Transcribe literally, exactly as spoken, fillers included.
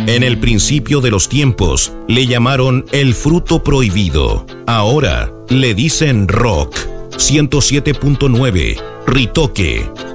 En el principio de los tiempos le llamaron el fruto prohibido. Ahora le dicen rock. ciento siete punto nueve Ritoque.